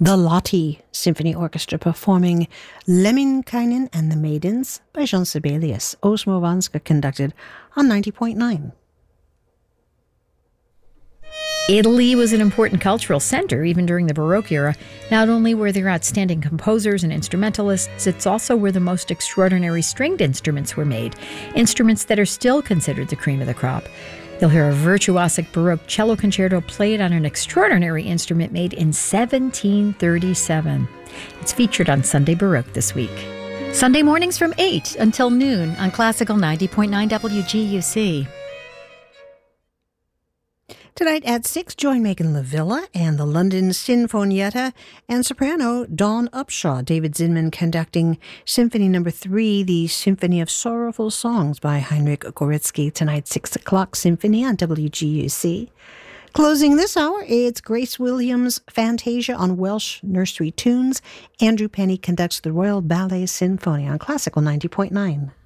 The Lahti Symphony Orchestra performing Lemminkäinen and the Maidens by Jean Sibelius. Osmo Vanska conducted on 90.9. Italy was an important cultural center even during the Baroque era. Not only were there outstanding composers and instrumentalists, it's also where the most extraordinary stringed instruments were made, instruments that are still considered the cream of the crop. You'll hear a virtuosic Baroque cello concerto played on an extraordinary instrument made in 1737. It's featured on Sunday Baroque this week. Sunday mornings from 8 until noon on Classical 90.9 WGUC. Tonight at 6, join Megan LaVilla and the London Sinfonietta and soprano Dawn Upshaw. David Zinman conducting Symphony No. 3, the Symphony of Sorrowful Songs by Heinrich Goritsky. Tonight, 6 o'clock, Symphony on WGUC. Closing this hour, it's Grace Williams' Fantasia on Welsh Nursery Tunes. Andrew Penny conducts the Royal Ballet Sinfonia on Classical 90.9.